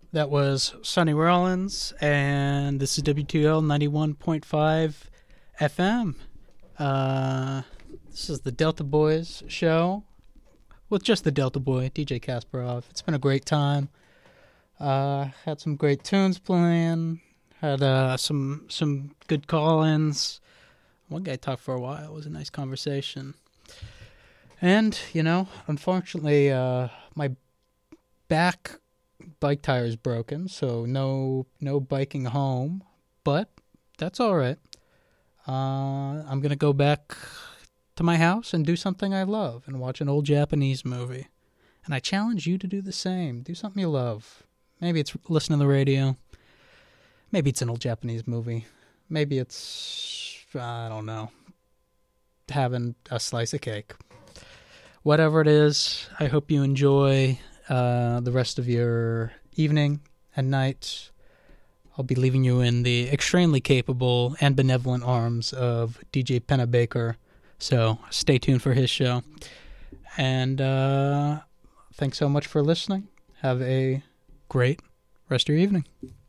That was Sonny Rollins, and this is WTL 91.5 FM. This is the Delta Boys show with just the Delta Boy, DJ Kasparov. It's been a great time. Had some great tunes playing. Had some good call-ins. One guy talked for a while. It was a nice conversation. And, unfortunately, my bike tire is broken, so no biking home. But that's all right. I'm going to go back to my house and do something I love and watch an old Japanese movie. And I challenge you to do the same. Do something you love. Maybe it's listening to the radio. Maybe it's an old Japanese movie. Maybe it's, I don't know, having a slice of cake. Whatever it is, I hope you enjoy the rest of your evening and night. I'll be leaving you in the extremely capable and benevolent arms of DJ Penna Baker. So stay tuned for his show. And thanks so much for listening. Have a great rest of your evening.